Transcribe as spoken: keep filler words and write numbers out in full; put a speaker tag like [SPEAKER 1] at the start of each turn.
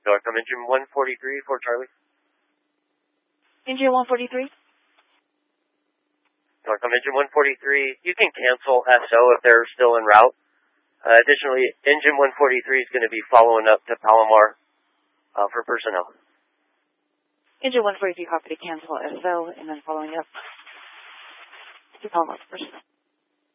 [SPEAKER 1] Norcom Engine one forty-three for Charlie.
[SPEAKER 2] Engine one forty-three?
[SPEAKER 1] Norcom Engine one forty-three, you can cancel S O if they're still en route. Uh, additionally, Engine one forty-three is going to be following up to Palomar uh, for personnel.
[SPEAKER 2] Engine one forty-three, copy to cancel S O, and then following up to Palomar for personnel.